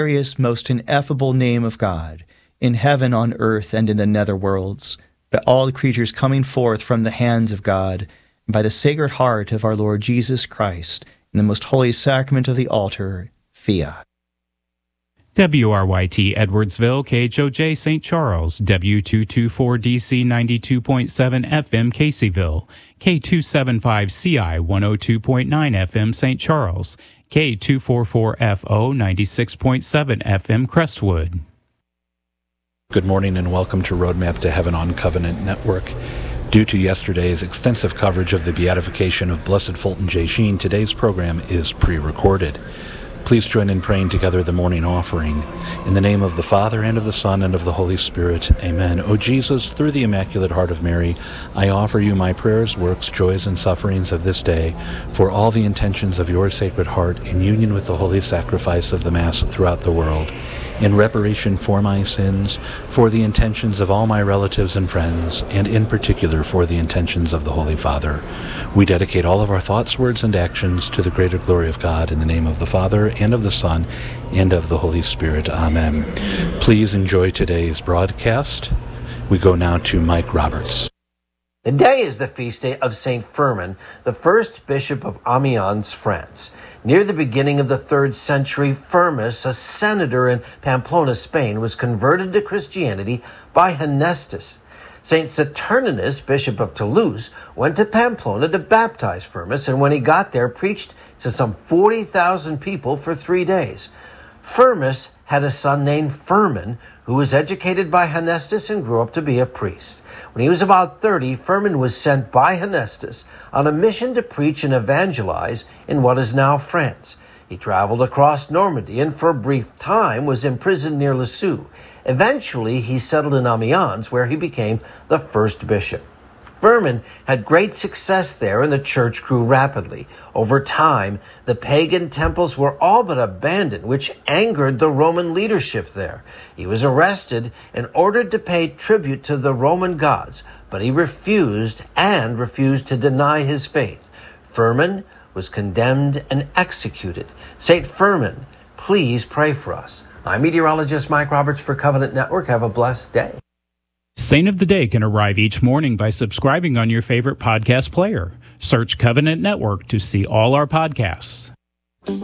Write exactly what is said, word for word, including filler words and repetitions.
glorious, most ineffable name of God, in heaven, on earth, and in the netherworlds, by all the creatures coming forth from the hands of God, and by the Sacred Heart of our Lord Jesus Christ, in the most holy sacrament of the altar, fiat. W R Y T Edwardsville, K H O J Saint Charles, W two twenty-four D C ninety-two point seven F M Caseyville, K two seventy-five C I one oh two point nine F M Saint Charles, K two forty-four F O ninety-six point seven F M Crestwood. Good morning and welcome to Roadmap to Heaven on Covenant Network. Due to yesterday's extensive coverage of the beatification of Blessed Fulton J. Sheen, today's program is pre-recorded. Please join in praying together the morning offering. In the name of the Father, and of the Son, and of the Holy Spirit. Amen. O Jesus, through the Immaculate Heart of Mary, I offer you my prayers, works, joys, and sufferings of this day, for all the intentions of your Sacred Heart, in union with the holy sacrifice of the Mass throughout the world, in reparation for my sins, for the intentions of all my relatives and friends, and in particular for the intentions of the Holy Father. We dedicate all of our thoughts, words, and actions to the greater glory of God, in the name of the Father, and of the Son, and of the Holy Spirit. Amen. Please enjoy today's broadcast. We go now to Mike Roberts. The day is the feast day of Saint Firmin, the first bishop of Amiens, France. Near the beginning of the third century, Firmus, a senator in Pamplona, Spain, was converted to Christianity by Hennestus. Saint Saturninus, bishop of Toulouse, went to Pamplona to baptize Firmus, and when he got there, preached to some forty thousand people for three days. Firmus had a son named Firmin, who was educated by Hennestus and grew up to be a priest. When he was about thirty, Firmin was sent by Hennestus on a mission to preach and evangelize in what is now France. He traveled across Normandy and for a brief time was imprisoned near Lisieux. Eventually, he settled in Amiens, where he became the first bishop. Firmin had great success there, and the church grew rapidly. Over time, the pagan temples were all but abandoned, which angered the Roman leadership there. He was arrested and ordered to pay tribute to the Roman gods, but he refused and refused to deny his faith. Firmin was condemned and executed. Saint Firmin, please pray for us. I'm meteorologist Mike Roberts for Covenant Network. Have a blessed day. Saint of the Day can arrive each morning by subscribing on your favorite podcast player. Search Covenant Network to see all our podcasts.